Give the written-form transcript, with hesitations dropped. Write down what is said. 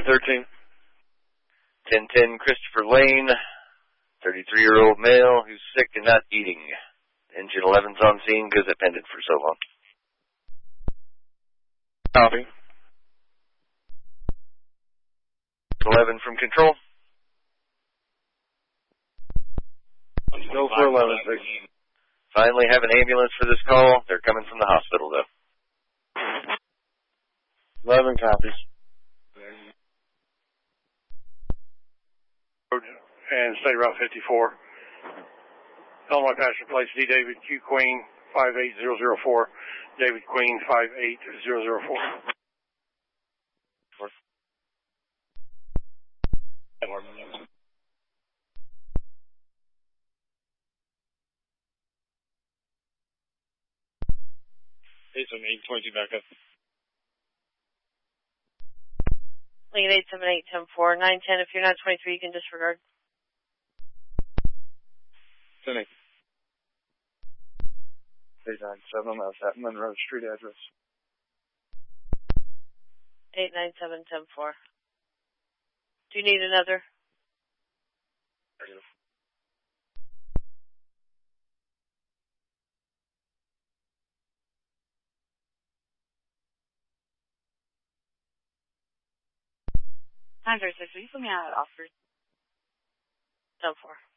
1113. 1010 Christopher Lane, 33-year-old male who's sick and not eating. Engine 11's on scene because it pended for so long. Copy. 11 from control. Go for 11-6. Finally have an ambulance for this call. They're coming from the hospital, though. 11 copies. And State Route 54. Illinois Passenger Place, D. David Q. Queen, 58004. David Queen, 58004. It's an 822 back up. Lead 878-10-4, 910. If you're not 23, you can disregard. 10-8. 897, that's at Monroe Street address. 897-10-4. Do you need another? Will you put me out at Oxford? 10-4.